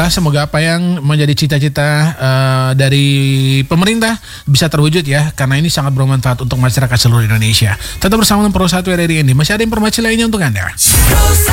semoga apa yang menjadi cita-cita dari pemerintah bisa terwujud ya, karena ini sangat bermanfaat untuk masyarakat seluruh Indonesia. Tetap bersama Pro 1 RRI ini, masih ada informasi lainnya untuk Anda.